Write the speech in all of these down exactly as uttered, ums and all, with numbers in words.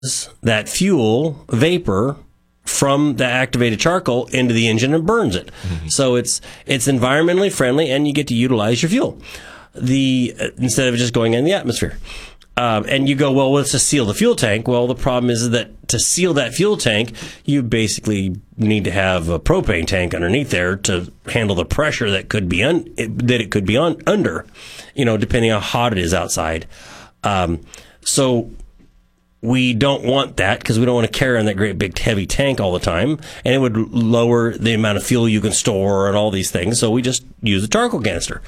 that fuel vapor from the activated charcoal into the engine and burns it. Mm-hmm. So it's it's environmentally friendly, and you get to utilize your fuel the uh, instead of just going in the atmosphere. Um, and you go, well, let's just seal the fuel tank. Well, the problem is that to seal that fuel tank, you basically need to have a propane tank underneath there to handle the pressure that could be un- it, that it could be on under, you know, depending on how hot it is outside. Um, so we don't want that because we don't want to carry on that great big heavy tank all the time, and it would lower the amount of fuel you can store and all these things. So we just use a charcoal canister.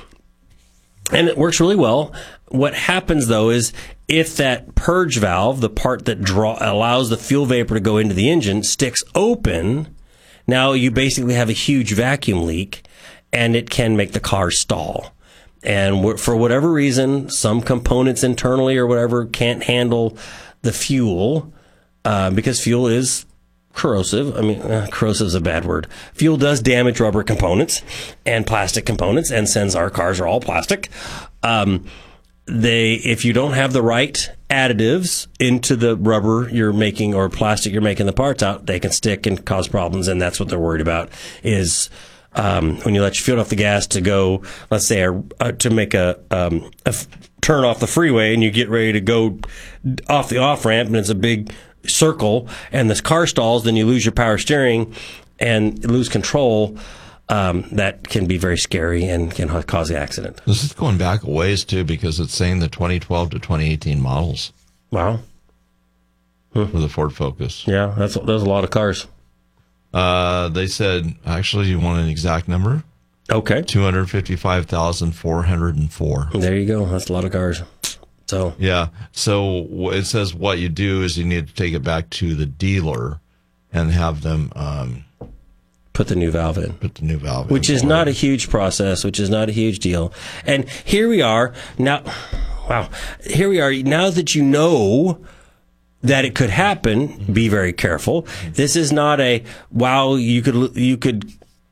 And it works really well. What happens, though, is if that purge valve, the part that draw, allows the fuel vapor to go into the engine, sticks open, now you basically have a huge vacuum leak, and it can make the car stall. And for whatever reason, some components internally or whatever can't handle the fuel uh, because fuel is corrosive. I mean, uh, corrosive is a bad word. Fuel does damage rubber components and plastic components, and since our cars are all plastic, um, they if you don't have the right additives into the rubber you're making or plastic you're making the parts out, they can stick and cause problems, and that's what they're worried about is um, when you let your foot off the gas to go, let's say, a, a, to make a, um, a f- turn off the freeway, and you get ready to go off the off-ramp, and it's a big circle, and this car stalls, then you lose your power steering and lose control. Um, that can be very scary and can cause the accident. This is going back a ways, too, because it's saying the twenty twelve to twenty eighteen models. Wow. Hmm. For the Ford Focus. Yeah, that's, that's a lot of cars. Uh, they said, actually, you want an exact number? Okay. two hundred fifty-five thousand four hundred four. There you go. That's a lot of cars. So yeah. So it says what you do is you need to take it back to the dealer and have them um, put the new valve in. Put the new valve which in. Which is not a huge process, which is not a huge deal. And here we are now. Wow. Here we are. Now that you know that it could happen, be very careful. This is not a, wow, you could, you could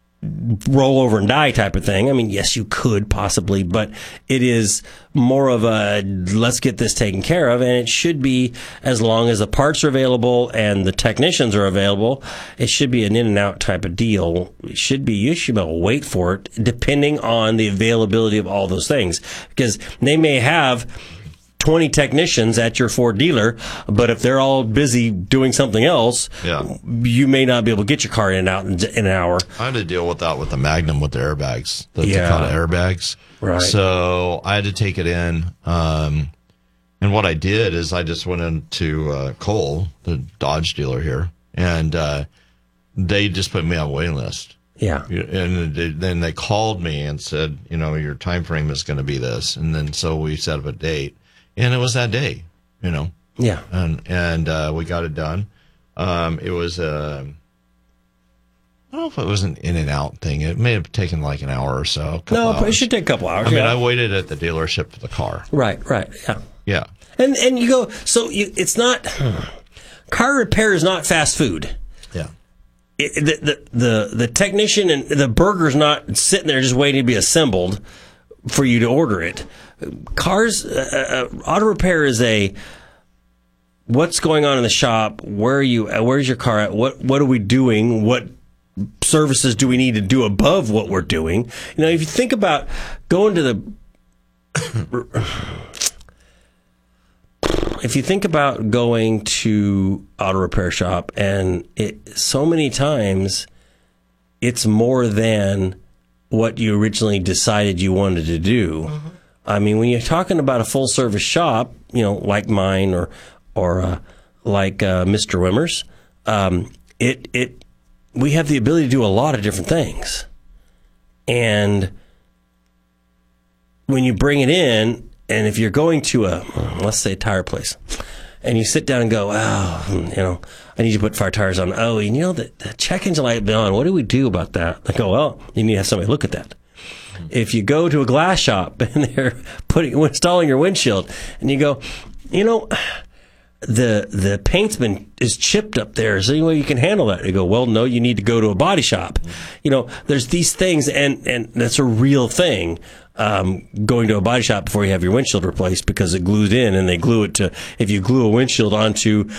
roll over and die type of thing. I mean, yes, you could possibly, but it is more of a, let's get this taken care of. And it should be, as long as the parts are available and the technicians are available, it should be an in and out type of deal. It should be, you should be able to wait for it depending on the availability of all those things, because they may have twenty technicians at your Ford dealer, but if they're all busy doing something else, yeah. you may not be able to get your car in and out in, in an hour. I had to deal with that with the Magnum with the airbags, the yeah. Takata airbags. Right. So I had to take it in. Um, and what I did is I just went into uh, Cole, the Dodge dealer here, and uh, they just put me on a waiting list. Yeah. And then they called me and said, you know, your time frame is going to be this. And then so we set up a date. And it was that day, you know. Yeah. And and uh, we got it done. Um, it was a, I don't know if it was an in and out thing. It may have taken like an hour or so. No, hours. but it should take a couple hours. I mean, yeah. I waited at the dealership for the car. Right, right, yeah. Yeah. And and you go, so you, it's not, car repair is not fast food. Yeah. It, the, the, the, the technician and the burger's not sitting there just waiting to be assembled for you to order it. Cars, uh, uh, auto repair is a, what's going on in the shop? Where are you? Where's your car at? What What are we doing? What services do we need to do above what we're doing? You know, if you think about going to the, if you think about going to auto repair shop, and it so many times, it's more than what you originally decided you wanted to do. Mm-hmm. I mean, when you're talking about a full-service shop, you know, like mine or or uh, like uh, Mister Wimmer's, um, it it we have the ability to do a lot of different things. And when you bring it in, and if you're going to a, let's say, a tire place, and you sit down and go, oh, you know, I need to put fire tires on. Oh, you know, the, the check engine light be on. What do we do about that? I go, well, you need to have somebody look at that. If you go to a glass shop and they're putting installing your windshield, and you go, you know, the the paint's been is chipped up there. Is there any way you can handle that? They go, well, no, you need to go to a body shop. You know, there's these things, and, and that's a real thing. Um, going to a body shop before you have your windshield replaced because it glued in, and they glue it to, if you glue a windshield onto